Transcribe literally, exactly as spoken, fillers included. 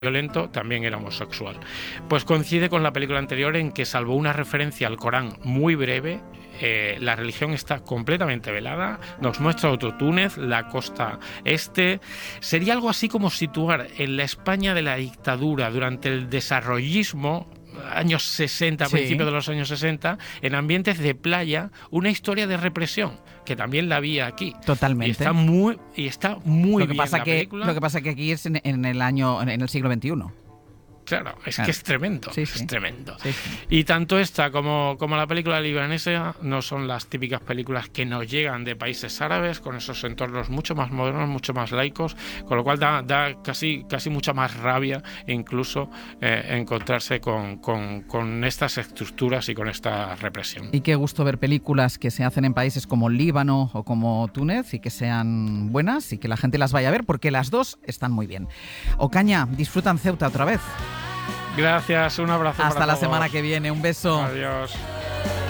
violento, también era homosexual. Pues coincide con la película anterior en que, salvo una referencia al Corán muy breve, eh, la religión está completamente velada. Nos muestra otro Túnez, la costa este. Sería algo así como situar en la España de la dictadura durante el desarrollismo, años sesenta, Sí. principios de los años sesenta, en ambientes de playa, una historia de represión, que también la había aquí. Totalmente. Y está muy, y está muy lo que bien pasa la que película. Lo que pasa que aquí es en, en el año, en el siglo veintiuno. Claro, es Claro. que es tremendo, Sí, sí. es tremendo. Sí, sí. Y tanto esta como, como la película libanesa no son las típicas películas que nos llegan de países árabes, con esos entornos mucho más modernos, mucho más laicos, con lo cual da, da casi, casi mucha más rabia incluso eh, encontrarse con, con, con estas estructuras y con esta represión. Y qué gusto ver películas que se hacen en países como Líbano o como Túnez y que sean buenas y que la gente las vaya a ver, porque las dos están muy bien. Ocaña, disfrutan Ceuta otra vez. Gracias, un abrazo. Hasta para la todos. semana que viene, un beso. Adiós.